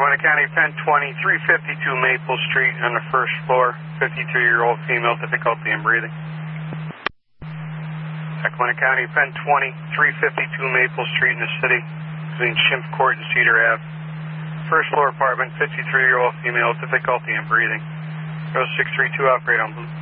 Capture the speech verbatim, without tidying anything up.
Lackawanna County, Penn twenty, three fifty-two Maple Street on the first floor, fifty-two-year-old female, difficulty in breathing. Lackawanna County, Penn twenty, three fifty-two Maple Street in the city, between Schimpf Court and Cedar Ave. First floor apartment, fifty-three-year-old female, difficulty in breathing. Go six three two, operate on blue.